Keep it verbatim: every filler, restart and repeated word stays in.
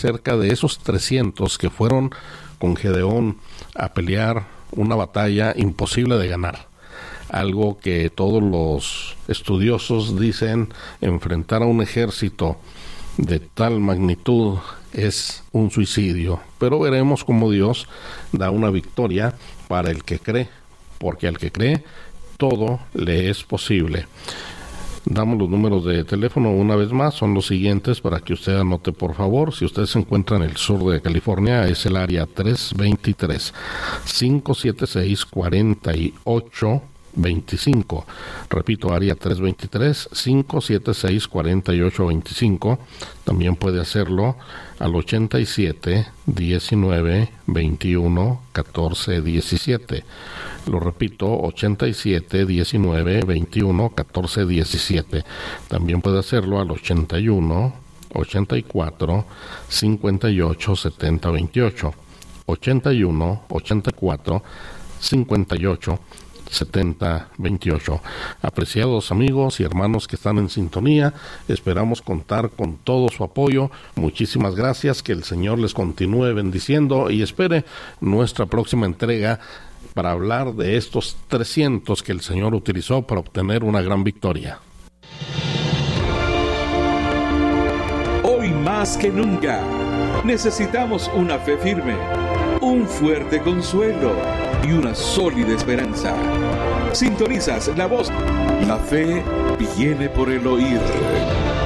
acerca de esos trescientos que fueron con Gedeón a pelear una batalla imposible de ganar. Algo que todos los estudiosos dicen, enfrentar a un ejército de tal magnitud es un suicidio. Pero veremos cómo Dios da una victoria para el que cree, porque al que cree, todo le es posible. Damos los números de teléfono una vez más, son los siguientes para que usted anote por favor. Si usted se encuentra en el sur de California, es el área tres dos tres, cinco siete seis, cuatro ocho veinticinco. Repito, área tres dos tres, cinco siete seis, cuatro ocho veinticinco. También puede hacerlo al ochenta y siete, diecinueve, veintiuno, catorce, diecisiete. Lo repito, ochenta y siete, diecinueve, veintiuno, catorce, diecisiete. También puede hacerlo al ochenta y uno, ochenta y cuatro, cincuenta y ocho, setenta, veintiocho. ochenta y uno, ochenta y cuatro, cincuenta y ocho, setenta, veintiocho. Apreciados amigos y hermanos que están en sintonía, esperamos contar con todo su apoyo. Muchísimas gracias, que el Señor les continúe bendiciendo y espere nuestra próxima entrega para hablar de estos trescientos que el Señor utilizó para obtener una gran victoria. Hoy más que nunca necesitamos una fe firme, un fuerte consuelo y una sólida esperanza. Sintonizas la voz. La fe viene por el oír.